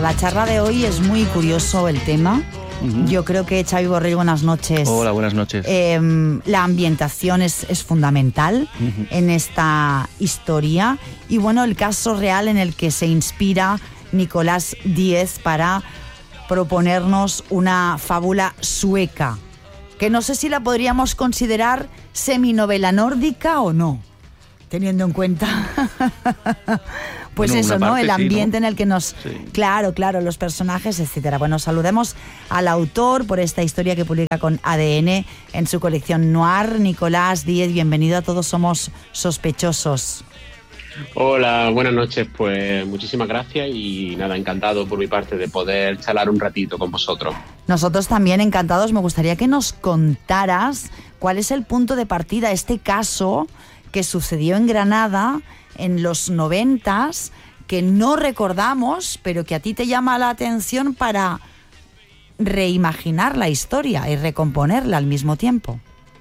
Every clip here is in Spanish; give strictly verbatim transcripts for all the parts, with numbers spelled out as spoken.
la charla de hoy es muy curioso el tema. Uh-huh. Yo creo que, Xavi Borrell, buenas noches. Hola, buenas noches. Eh, la ambientación es, es fundamental uh-huh. en esta historia. Y bueno, el caso real en el que se inspira Nicolás Díez para proponernos una fábula sueca, que no sé si la podríamos considerar seminovela nórdica o no, teniendo en cuenta pues bueno, eso, ¿no? El ambiente sí, ¿no? en el que nos... Sí. Claro, claro, los personajes, etcétera. Bueno, saludemos al autor por esta historia que publica con A D N en su colección Noir. Nicolás Díez, bienvenido a Todos Somos Sospechosos. Hola, buenas noches. Pues muchísimas gracias y nada, encantado por mi parte de poder charlar un ratito con vosotros. Nosotros también encantados. Me gustaría que nos contaras cuál es el punto de partida, este caso que sucedió en Granada en los noventas, que no recordamos, pero que a ti te llama la atención para reimaginar la historia y recomponerla al mismo tiempo.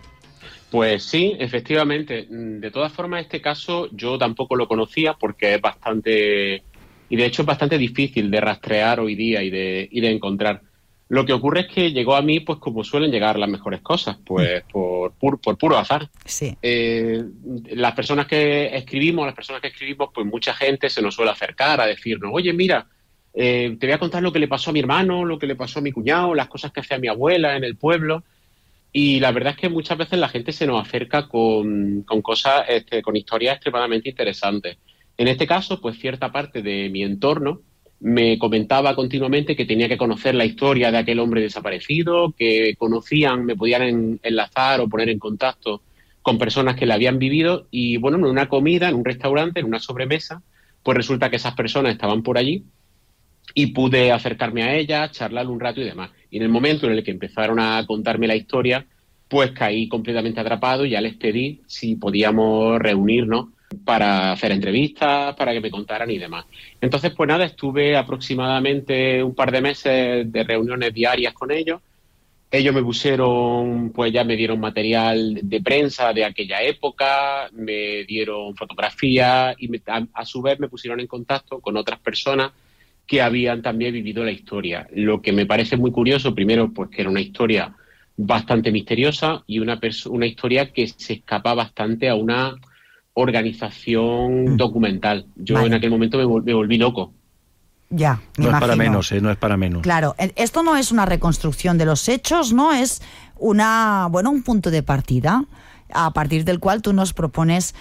Pues sí, efectivamente. De todas formas, este caso yo tampoco lo conocía porque es bastante, y de hecho es bastante difícil de rastrear hoy día y de, y de encontrar. Lo que ocurre es que llegó a mí, pues como suelen llegar las mejores cosas, pues por, por, por puro azar. Sí. Eh, las personas que escribimos, las personas que escribimos, pues mucha gente se nos suele acercar a decirnos, oye, mira, eh, te voy a contar lo que le pasó a mi hermano, lo que le pasó a mi cuñado, las cosas que hacía mi abuela en el pueblo. Y la verdad es que muchas veces la gente se nos acerca con, con cosas, este, con historias extremadamente interesantes. En este caso, pues cierta parte de mi entorno me comentaba continuamente que tenía que conocer la historia de aquel hombre desaparecido, que conocían, me podían en, enlazar o poner en contacto con personas que la habían vivido. Y bueno, en una comida, en un restaurante, en una sobremesa, pues resulta que esas personas estaban por allí y pude acercarme a ellas, charlar un rato y demás. Y en el momento en el que empezaron a contarme la historia, pues caí completamente atrapado y ya les pedí si podíamos reunirnos para hacer entrevistas, para que me contaran y demás. Entonces, pues nada, estuve aproximadamente un par de meses de reuniones diarias con ellos. Ellos me pusieron, pues ya me dieron material de prensa de aquella época, me dieron fotografías y me, a, a su vez me pusieron en contacto con otras personas que habían también vivido la historia. Lo que me parece muy curioso, primero, pues que era una historia bastante misteriosa y una, perso- una historia que se escapa bastante a una organización documental. Yo vale. en aquel momento me, vol- me volví loco. Ya, me no imagino. es para menos, ¿eh? No es para menos. Claro, esto no es una reconstrucción de los hechos, ¿no? Es una, bueno, un punto de partida a partir del cual tú nos propones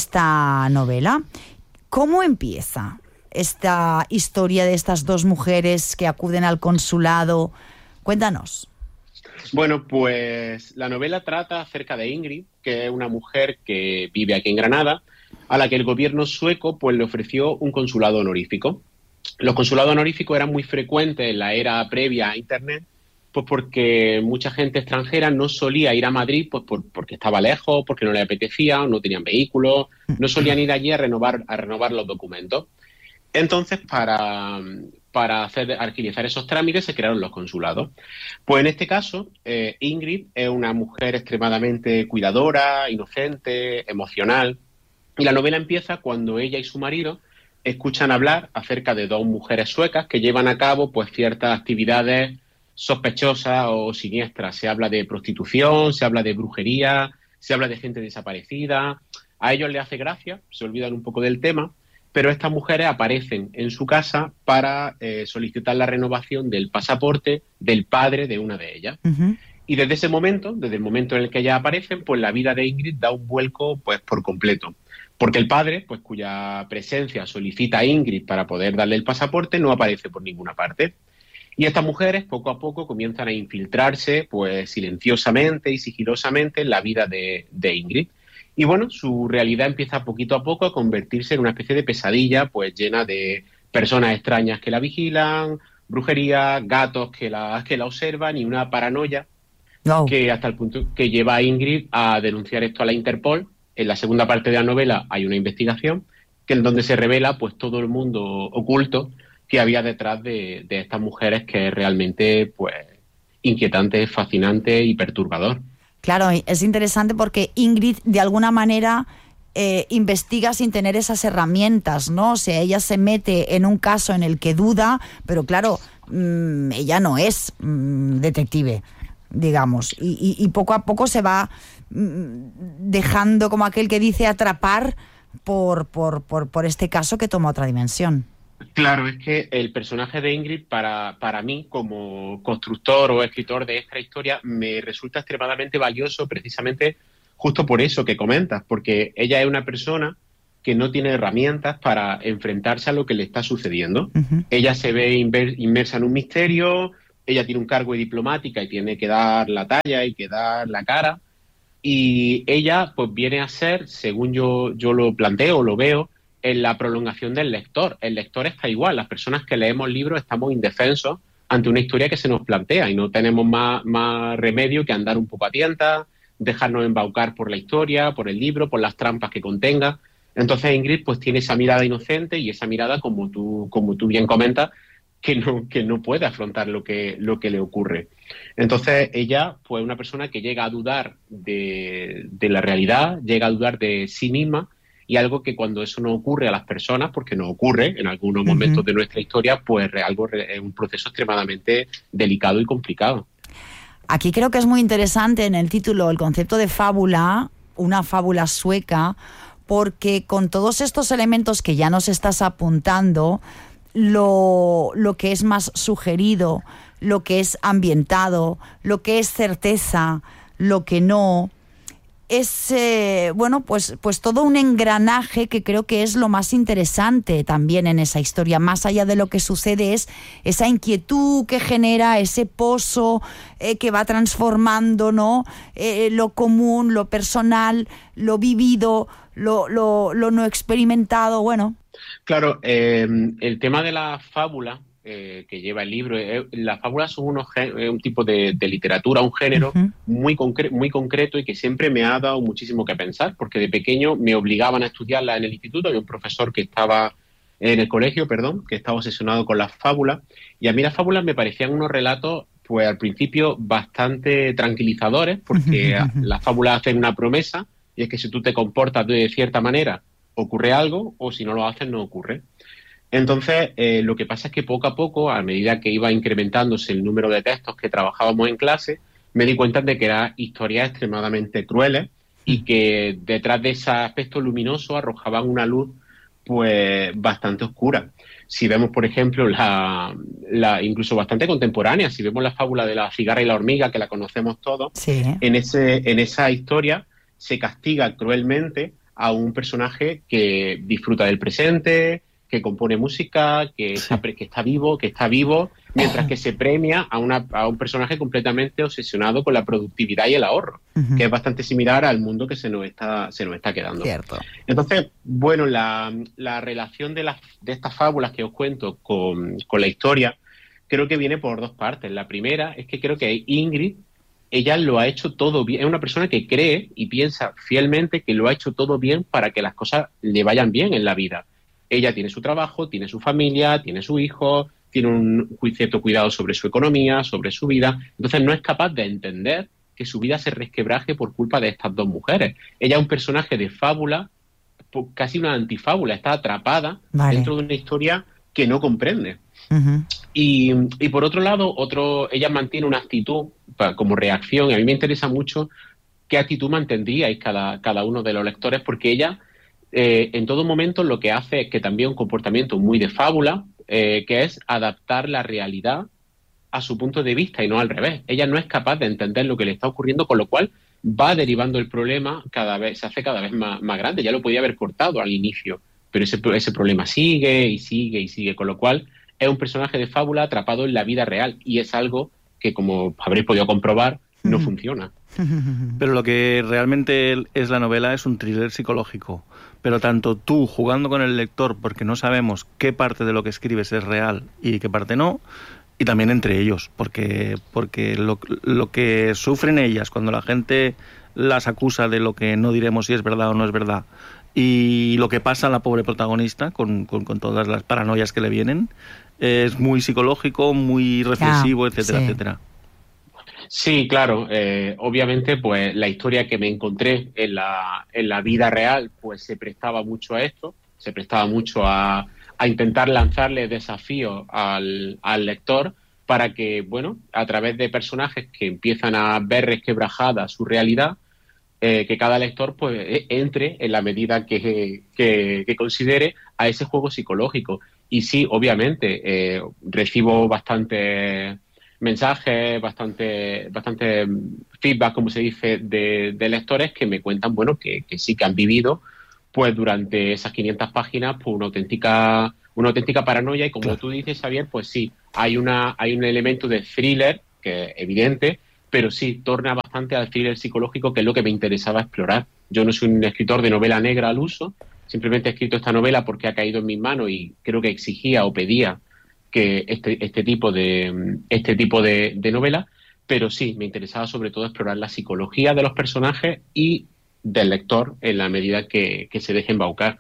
esta novela. ¿Cómo empieza esta historia de estas dos mujeres que acuden al consulado? Cuéntanos. Bueno, pues la novela trata acerca de Ingrid, que es una mujer que vive aquí en Granada, a la que el gobierno sueco pues le ofreció un consulado honorífico. Los consulados honoríficos eran muy frecuentes en la era previa a Internet, pues porque mucha gente extranjera no solía ir a Madrid pues por, porque estaba lejos, porque no le apetecía, no tenían vehículos, no solían ir allí a renovar, a renovar los documentos. Entonces, para, para hacer, agilizar esos trámites, se crearon los consulados. Pues en este caso, eh, Ingrid es una mujer extremadamente cuidadora, inocente, emocional. Y la novela empieza cuando ella y su marido escuchan hablar acerca de dos mujeres suecas que llevan a cabo pues ciertas actividades sospechosas o siniestras. Se habla de prostitución, se habla de brujería, se habla de gente desaparecida. A ellos les hace gracia, se olvidan un poco del tema, pero estas mujeres aparecen en su casa para eh, solicitar la renovación del pasaporte del padre de una de ellas. Uh-huh. Y desde ese momento, desde el momento en el que ellas aparecen, pues la vida de Ingrid da un vuelco pues por completo. Porque el padre, pues cuya presencia solicita a Ingrid para poder darle el pasaporte, no aparece por ninguna parte. Y estas mujeres poco a poco comienzan a infiltrarse pues silenciosamente y sigilosamente en la vida de, de Ingrid. Y bueno, su realidad empieza poquito a poco a convertirse en una especie de pesadilla, pues llena de personas extrañas que la vigilan, brujería, gatos que la, que la observan y una paranoia no. que hasta el punto que lleva a Ingrid a denunciar esto a la Interpol. En la segunda parte de la novela hay una investigación que en donde se revela pues todo el mundo oculto que había detrás de, de estas mujeres, que es realmente pues inquietante, fascinante y perturbador. Claro, es interesante porque Ingrid de alguna manera eh, investiga sin tener esas herramientas, ¿no? O sea, ella se mete en un caso en el que duda, pero claro, mmm, ella no es mmm, detective, digamos, y, y, y poco a poco se va mmm, dejando, como aquel que dice, atrapar por, por, por, por este caso que toma otra dimensión. Claro, es que el personaje de Ingrid, para, para mí, como constructor o escritor de esta historia, me resulta extremadamente valioso precisamente justo por eso que comentas, porque ella es una persona que no tiene herramientas para enfrentarse a lo que le está sucediendo. Uh-huh. Ella se ve inver- inmersa en un misterio, ella tiene un cargo de diplomática y tiene que dar la talla y que dar la cara, y ella pues viene a ser, según yo, yo lo planteo, lo veo, en la prolongación del lector. El lector está igual, las personas que leemos libros estamos indefensos ante una historia que se nos plantea y no tenemos más, más remedio que andar un poco a tientas, dejarnos embaucar por la historia, por el libro, por las trampas que contenga. Entonces Ingrid pues tiene esa mirada inocente y esa mirada, como tú, como tú bien comentas, que no, que no puede afrontar lo que, lo que le ocurre. Entonces ella pues es una persona que llega a dudar de, de la realidad, llega a dudar de sí misma. Y algo que cuando eso no ocurre a las personas, porque no ocurre en algunos uh-huh. momentos de nuestra historia, pues algo es un proceso extremadamente delicado y complicado. Aquí creo que es muy interesante en el título el concepto de fábula, una fábula sueca, porque con todos estos elementos que ya nos estás apuntando, lo, lo que es más sugerido, lo que es ambientado, lo que es certeza, lo que no... es eh, bueno pues pues todo un engranaje que creo que es lo más interesante también en esa historia. Más allá de lo que sucede es esa inquietud que genera ese pozo eh, que va transformando, ¿no? Eh, lo común, lo personal, lo vivido, lo, lo, lo no experimentado. Bueno, claro, eh, el tema de la fábula Eh, que lleva el libro. Eh, las fábulas son unos, eh, un tipo de, de literatura, un género uh-huh. muy, concre- muy concreto y que siempre me ha dado muchísimo que pensar, porque de pequeño me obligaban a estudiarla en el instituto. Había un profesor que estaba en el colegio, perdón, que estaba obsesionado con las fábulas, y a mí las fábulas me parecían unos relatos, pues al principio bastante tranquilizadores, porque uh-huh. las fábulas hacen una promesa, y es que si tú te comportas de cierta manera, ocurre algo, o si no lo haces, no ocurre. Entonces, eh, lo que pasa es que poco a poco, a medida que iba incrementándose el número de textos que trabajábamos en clase, me di cuenta de que eran historias extremadamente crueles y que detrás de ese aspecto luminoso arrojaban una luz pues bastante oscura. Si vemos, por ejemplo, la, la incluso bastante contemporánea, si vemos la fábula de la cigarra y la hormiga, que la conocemos todos, sí. en, ese, en esa historia se castiga cruelmente a un personaje que disfruta del presente, que compone música, que, sí. está, que está vivo, que está vivo, mientras que se premia a, una, a un personaje completamente obsesionado con la productividad y el ahorro, uh-huh. que es bastante similar al mundo que se nos está, se nos está quedando. Cierto. Entonces, bueno, la, la relación de, las, de estas fábulas que os cuento con, con la historia, creo que viene por dos partes. La primera es que creo que Ingrid, ella lo ha hecho todo bien, es una persona que cree y piensa fielmente que lo ha hecho todo bien para que las cosas le vayan bien en la vida. Ella tiene su trabajo, tiene su familia, tiene su hijo, tiene un cierto cuidado sobre su economía, sobre su vida. Entonces no es capaz de entender que su vida se resquebraje por culpa de estas dos mujeres. Ella es un personaje de fábula, casi una antifábula, está atrapada vale. dentro de una historia que no comprende. Uh-huh. Y, y por otro lado, otro, ella mantiene una actitud para, como reacción, y a mí me interesa mucho qué actitud mantendríais cada, cada uno de los lectores, porque ella... Eh, en todo momento lo que hace es que también un comportamiento muy de fábula, eh, que es adaptar la realidad a su punto de vista y no al revés. Ella no es capaz de entender lo que le está ocurriendo, con lo cual va derivando el problema, cada vez se hace cada vez más, más grande. Ya lo podía haber cortado al inicio, pero ese, ese problema sigue y sigue y sigue, con lo cual es un personaje de fábula atrapado en la vida real, y es algo que, como habréis podido comprobar, no funciona. Pero lo que realmente es la novela es un thriller psicológico. Pero tanto tú jugando con el lector, porque no sabemos qué parte de lo que escribes es real y qué parte no, y también entre ellos, porque, porque lo, lo que sufren ellas cuando la gente las acusa de lo que no diremos si es verdad o no es verdad, y lo que pasa a la pobre protagonista con, con, con todas las paranoias que le vienen, es muy psicológico, muy reflexivo, ah, etcétera, sí. etcétera. Sí, claro. Eh, obviamente, pues la historia que me encontré en la, en la vida real, pues se prestaba mucho a esto, se prestaba mucho a, a intentar lanzarle desafíos al, al lector para que, bueno, a través de personajes que empiezan a ver resquebrajada su realidad, eh, que cada lector pues entre en la medida que, que, que considere a ese juego psicológico. Y sí, obviamente, eh, recibo bastante mensajes, bastante, bastante feedback, como se dice, de, de lectores que me cuentan, bueno, que, que sí que han vivido, pues durante esas quinientas páginas, pues una auténtica, una auténtica paranoia. Y como claro, tú dices, Xavier, pues sí, hay una, hay un elemento de thriller que es evidente, pero sí torna bastante al thriller psicológico, que es lo que me interesaba explorar. Yo no soy un escritor de novela negra al uso, simplemente he escrito esta novela porque ha caído en mis manos y creo que exigía o pedía que este, este tipo de este tipo de, de novela, pero sí, me interesaba sobre todo explorar la psicología de los personajes y del lector en la medida que, que se deje embaucar.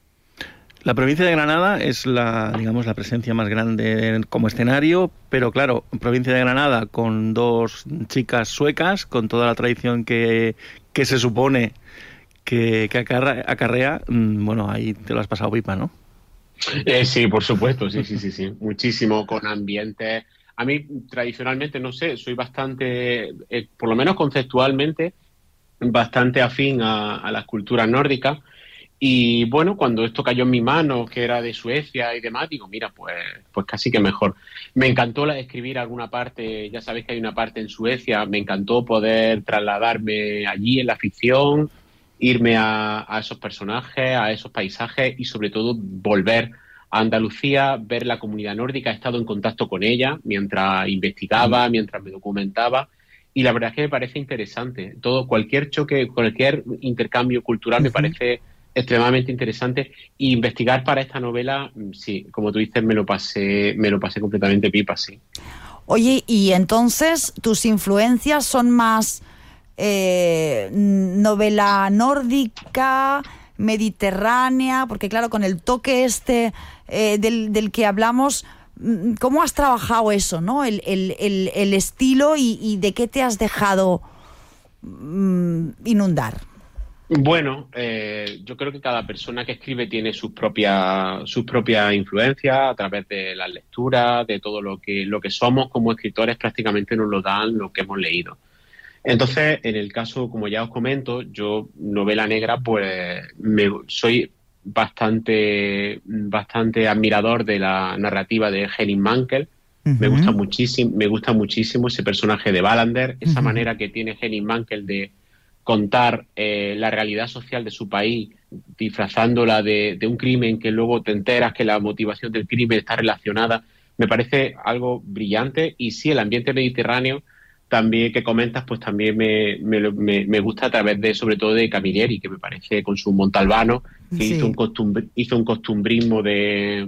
La provincia de Granada es la, digamos, la presencia más grande como escenario, pero claro, provincia de Granada con dos chicas suecas, con toda la tradición que, que se supone que, que acarrea, acarrea, bueno, ahí te lo has pasado pipa, ¿no? Eh, sí, por supuesto, sí, sí, sí, sí, muchísimo, con ambientes. A mí, tradicionalmente, no sé, soy bastante, eh, por lo menos conceptualmente, bastante afín a, a las culturas nórdicas. Y bueno, cuando esto cayó en mi mano, que era de Suecia y demás, digo, mira, pues, pues casi que mejor. Me encantó la, escribir alguna parte, ya sabéis que hay una parte en Suecia, me encantó poder trasladarme allí en la ficción, irme a, a esos personajes, a esos paisajes y sobre todo volver a Andalucía, ver la comunidad nórdica. He estado en contacto con ella mientras investigaba, mientras me documentaba, y la verdad es que me parece interesante. Todo, cualquier choque, cualquier intercambio cultural me parece extremadamente interesante. Y investigar para esta novela, sí, como tú dices, me lo pasé, me lo pasé completamente pipa, sí. Oye, y entonces tus influencias son más Eh, novela nórdica, mediterránea, porque claro, con el toque este eh, del, del que hablamos, ¿cómo has trabajado eso, no? El, el, el, el estilo y, y de qué te has dejado mm, inundar. Bueno, eh, yo creo que cada persona que escribe tiene sus propias sus propias influencias a través de las lecturas, de todo lo que lo que somos como escritores, prácticamente nos lo dan lo que hemos leído. Entonces, en el caso, como ya os comento, yo, novela negra, pues me, soy bastante, bastante admirador de la narrativa de Henning Mankell. Uh-huh. Me gusta muchísimo, me gusta muchísimo ese personaje de Wallander, esa uh-huh. manera que tiene Henning Mankell de contar eh, la realidad social de su país, disfrazándola de, de un crimen que luego te enteras que la motivación del crimen está relacionada. Me parece algo brillante. Y sí, el ambiente mediterráneo también que comentas, pues también me, me, me, me gusta a través de, sobre todo de Camilleri, que me parece con su Montalbano, que sí. hizo, un costumbre, hizo un costumbrismo de,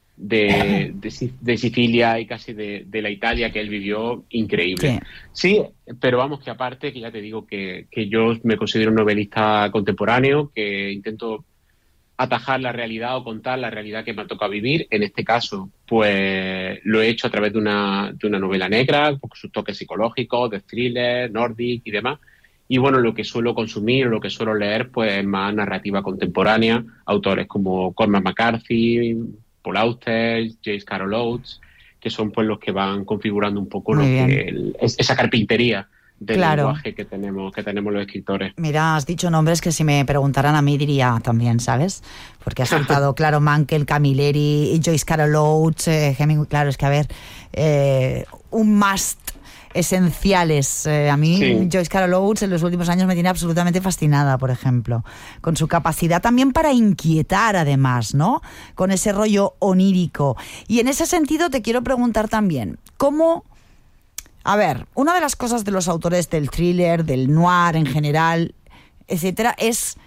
de, de, de Sicilia y casi de, de la Italia que él vivió, increíble. Sí. sí, pero vamos, que aparte, que ya te digo que, que yo me considero un novelista contemporáneo, que intento atajar la realidad o contar la realidad que me ha tocado vivir. En este caso, pues lo he hecho a través de una, de una novela negra, con sus toques psicológicos, de thriller, nordic y demás. Y bueno, lo que suelo consumir, lo que suelo leer, pues es más narrativa contemporánea, autores como Cormac McCarthy, Paul Auster, James Carol Oates, que son pues los que van configurando un poco lo que el, esa carpintería del claro. lenguaje que tenemos que tenemos los escritores. Mira, has dicho nombres que si me preguntaran a mí diría también, ¿sabes? Porque has citado, claro, Mankell, Camilleri, Joyce Carol Oates, eh, Hemingway. Claro, es que a ver, eh, un must esenciales. Eh, a mí sí. Joyce Carol Oates en los últimos años me tiene absolutamente fascinada, por ejemplo, con su capacidad también para inquietar, además, ¿no? Con ese rollo onírico. Y en ese sentido te quiero preguntar también, ¿cómo... A ver, una de las cosas de los autores del thriller, del noir en general, etcétera, es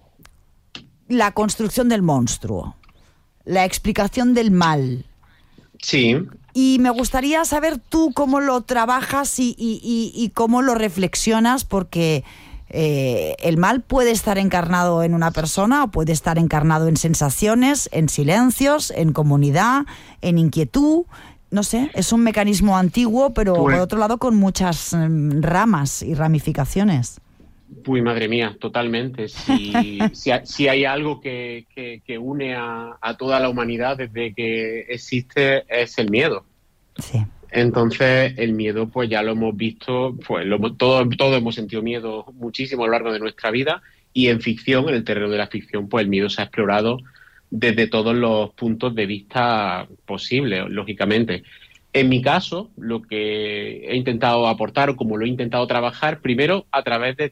la construcción del monstruo, la explicación del mal. Sí. Y me gustaría saber tú cómo lo trabajas y, y, y, y cómo lo reflexionas, porque eh, el mal puede estar encarnado en una persona o puede estar encarnado en sensaciones, en silencios, en comunidad, en inquietud. no sé, es un mecanismo antiguo, pero pues, por otro lado con muchas um, ramas y ramificaciones. Pues madre mía, totalmente. Si, si, si hay algo que, que, que une a, a toda la humanidad desde que existe, es el miedo. Sí. Entonces, el miedo, pues ya lo hemos visto, pues lo, todos todo hemos sentido miedo muchísimo a lo largo de nuestra vida, y en ficción, en el terreno de la ficción, pues el miedo se ha explorado desde todos los puntos de vista posibles, lógicamente. En mi caso, lo que he intentado aportar, o como lo he intentado trabajar, primero a través de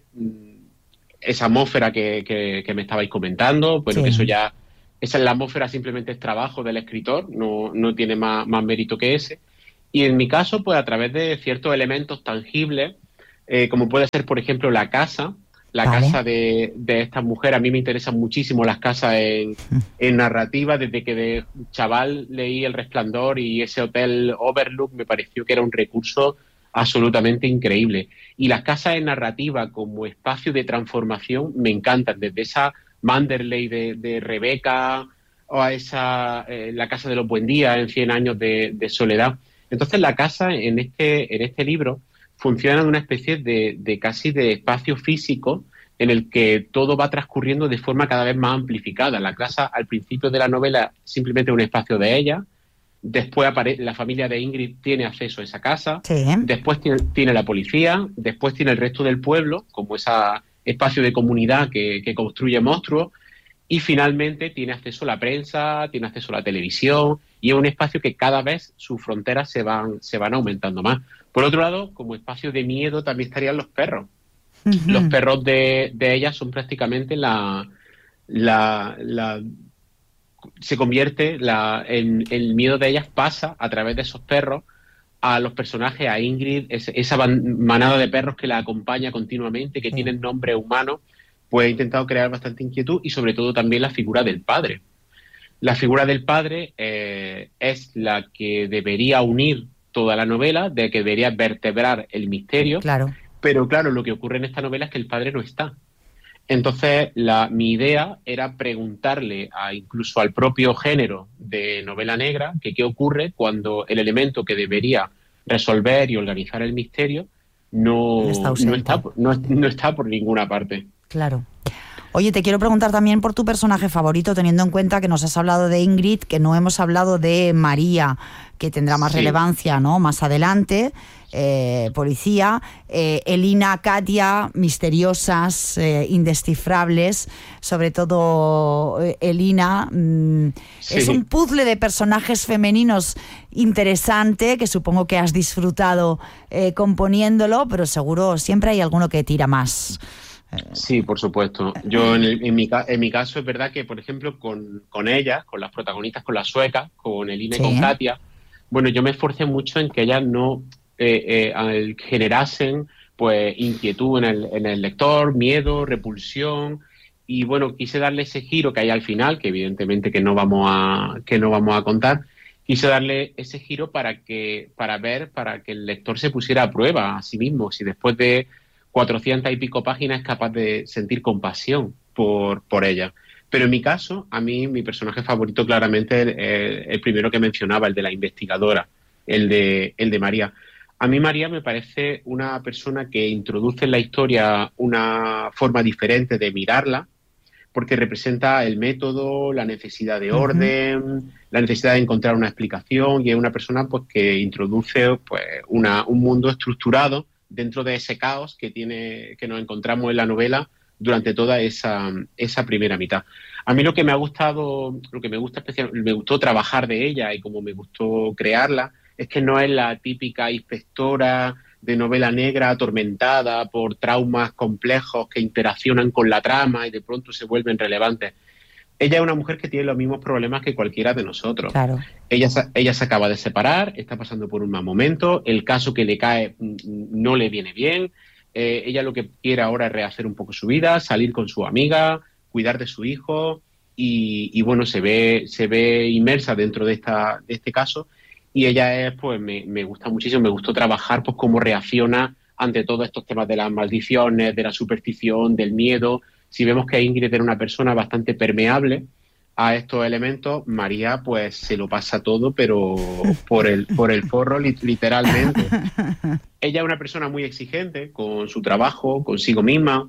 esa atmósfera que, que, que me estabais comentando, bueno, sí. que eso ya, esa es la atmósfera, simplemente es trabajo del escritor, no, no tiene más, más mérito que ese. Y en mi caso, pues a través de ciertos elementos tangibles, eh, como puede ser, por ejemplo, la casa, la vale. casa de, de esta mujer. A mí me interesan muchísimo las casas en, en narrativa. Desde que de chaval leí El Resplandor y ese hotel Overlook, me pareció que era un recurso absolutamente increíble. Y las casas en narrativa como espacio de transformación me encantan, desde esa Manderley de, de Rebeca o a esa eh, la casa de los Buendía en Cien años de, de soledad. Entonces la casa en este, en este libro funciona de una especie de, de casi de espacio físico en el que todo va transcurriendo de forma cada vez más amplificada. La casa al principio de la novela simplemente es un espacio de ella, después apare- la familia de Ingrid tiene acceso a esa casa, sí. después tiene, tiene la policía, después tiene el resto del pueblo como ese espacio de comunidad que, que construye monstruos, y finalmente tiene acceso a la prensa, tiene acceso a la televisión, y es un espacio que cada vez sus fronteras se van, se van aumentando más. Por otro lado, como espacio de miedo también estarían los perros. Uh-huh. Los perros de, de ella son prácticamente la... la, la se convierte, la, en, el miedo de ellas pasa a través de esos perros a los personajes, a Ingrid, ese, esa manada de perros que la acompaña continuamente, que uh-huh. tienen nombre humano. Pues he intentado crear bastante inquietud, y sobre todo también la figura del padre. La figura del padre eh, es la que debería unir toda la novela, de que debería vertebrar el misterio. Claro. Pero claro, lo que ocurre en esta novela es que el padre no está. Entonces, la, mi idea era preguntarle a, incluso al propio género de novela negra, que qué ocurre cuando el elemento que debería resolver y organizar el misterio no está, no está, no, no está por ninguna parte. Claro. Oye, te quiero preguntar también por tu personaje favorito, teniendo en cuenta que nos has hablado de Ingrid, que no hemos hablado de María, que tendrá más sí. relevancia, ¿no? Más adelante, eh, policía, eh, Elina, Katia, misteriosas, eh, indescifrables, sobre todo eh, Elina. Mmm, sí. Es un puzzle de personajes femeninos interesante, que supongo que has disfrutado eh, componiéndolo, pero seguro siempre hay alguno que tira más. Sí, por supuesto. Yo en, el, en, mi, en mi caso es verdad que, por ejemplo, con, con ellas, con las protagonistas, con las suecas, con Elina sí. y con Katia, bueno, yo me esforcé mucho en que ellas no eh, eh, generasen pues inquietud en el, en el lector, miedo, repulsión, y bueno, quise darle ese giro que hay al final, que evidentemente que no vamos a, que no vamos a contar. Quise darle ese giro para que, para ver, para que el lector se pusiera a prueba a sí mismo, si después de cuatrocientas y pico páginas es capaz de sentir compasión por, por ella. Pero en mi caso, a mí mi personaje favorito claramente es el, el primero que mencionaba, el de la investigadora, el de, el de María. A mí María me parece una persona que introduce en la historia una forma diferente de mirarla, porque representa el método, la necesidad de orden, uh-huh. la necesidad de encontrar una explicación, y es una persona pues que introduce pues una, un mundo estructurado dentro de ese caos que tiene, que nos encontramos en la novela durante toda esa, esa primera mitad. A mí lo que me ha gustado, lo que me gusta especial, me gustó trabajar de ella y como me gustó crearla, es que no es la típica inspectora de novela negra atormentada por traumas complejos que interaccionan con la trama y de pronto se vuelven relevantes. Ella es una mujer que tiene los mismos problemas que cualquiera de nosotros. Claro. Ella, ella se acaba de separar, está pasando por un mal momento, el caso que le cae no le viene bien, eh, ella lo que quiere ahora es rehacer un poco su vida, salir con su amiga, cuidar de su hijo, y, y bueno, se ve, se ve inmersa dentro de, esta, de este caso, y ella es, pues me, me gusta muchísimo, me gustó trabajar pues cómo reacciona ante todos estos temas de las maldiciones, de la superstición, del miedo. Si vemos que Ingrid era una persona bastante permeable a estos elementos, María pues se lo pasa todo, pero por el, por el forro literalmente. Ella es una persona muy exigente con su trabajo, consigo misma,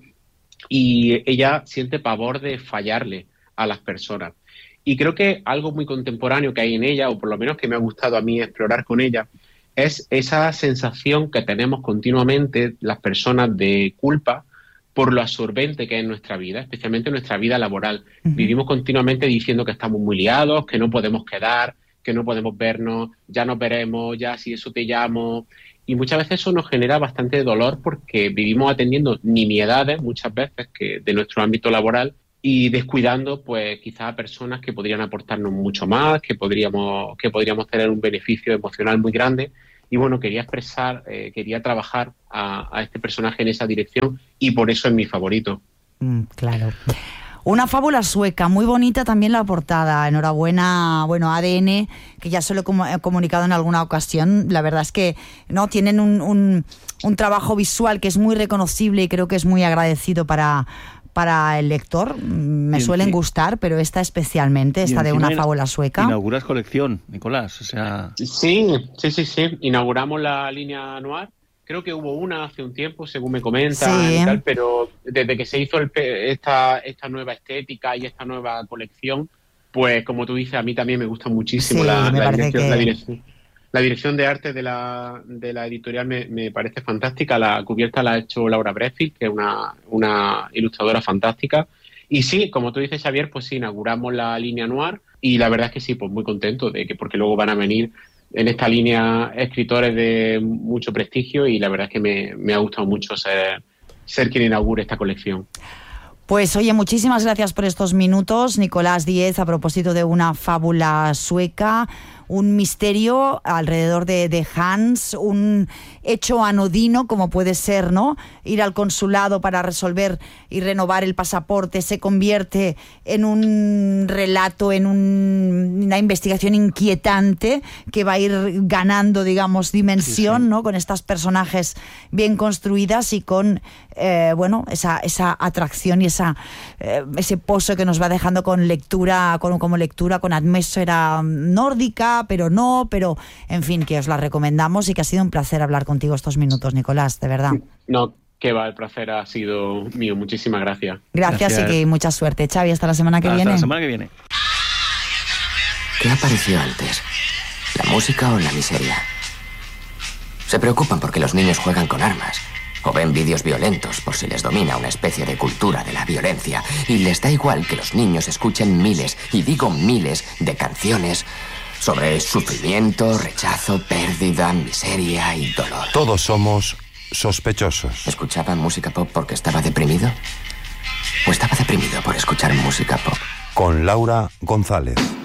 y ella siente pavor de fallarle a las personas. Y creo que algo muy contemporáneo que hay en ella, o por lo menos que me ha gustado a mí explorar con ella, es esa sensación que tenemos continuamente las personas de culpa por lo absorbente que es nuestra vida, especialmente nuestra vida laboral. Uh-huh. Vivimos continuamente diciendo que estamos muy liados, que no podemos quedar, que no podemos vernos, ya nos veremos, ya si eso te llamo. Y muchas veces eso nos genera bastante dolor porque vivimos atendiendo nimiedades muchas veces que de nuestro ámbito laboral y descuidando pues quizás a personas que podrían aportarnos mucho más, que podríamos, que podríamos tener un beneficio emocional muy grande. Y bueno, quería expresar, eh, quería trabajar a, a este personaje en esa dirección y por eso es mi favorito. Mm, claro. Una fábula sueca, muy bonita también la portada. Enhorabuena, bueno, A D N, que ya se lo he comunicado en alguna ocasión. La verdad es que no tienen un, un, un trabajo visual que es muy reconocible y creo que es muy agradecido para... para el lector. Me suelen gustar, pero esta especialmente, esta de una fábula sueca. Inauguras colección, Nicolás, o sea... Sí, sí, sí, sí. Inauguramos la línea Noir. Creo que hubo una hace un tiempo, según me comentan, sí. y tal, pero desde que se hizo el, esta, esta nueva estética y esta nueva colección, pues como tú dices, a mí también me gusta muchísimo sí, la, la, dirección, que... la dirección. La dirección de arte de la, de la editorial me, me parece fantástica. La cubierta la ha hecho Laura Bredfield, que es una, una ilustradora fantástica. Y sí, como tú dices, Xavier, pues sí, inauguramos la línea Noir y la verdad es que sí, pues muy contento de que porque luego van a venir en esta línea escritores de mucho prestigio y la verdad es que me, me ha gustado mucho ser, ser quien inaugure esta colección. Pues oye, muchísimas gracias por estos minutos, Nicolás Díez, a propósito de una fábula sueca, un misterio alrededor de, de Hans, un hecho anodino como puede ser, ¿no? Ir al consulado para resolver y renovar el pasaporte se convierte en un relato, en un, una investigación inquietante que va a ir ganando, digamos, dimensión, sí, sí. ¿no? Con estas personajes bien construidas y con, eh, bueno, esa, esa atracción y esa, eh, ese pozo que nos va dejando con lectura, con, como lectura con atmósfera nórdica, pero no, pero en fin, que os la recomendamos y que ha sido un placer hablar contigo estos minutos, Nicolás, de verdad. No, que va, el placer ha sido mío, muchísimas gracias. Gracias, gracias. Y que mucha suerte, Xavi, hasta la semana que hasta viene. Hasta la semana que viene. ¿Qué apareció antes? ¿La música o la miseria? Se preocupan porque los niños juegan con armas o ven vídeos violentos por si les domina una especie de cultura de la violencia y les da igual que los niños escuchen miles, y digo miles, de canciones sobre sufrimiento, rechazo, pérdida, miseria y dolor. Todos somos sospechosos. ¿Escuchaba música pop porque estaba deprimido? ¿O estaba deprimido por escuchar música pop? Con Laura González.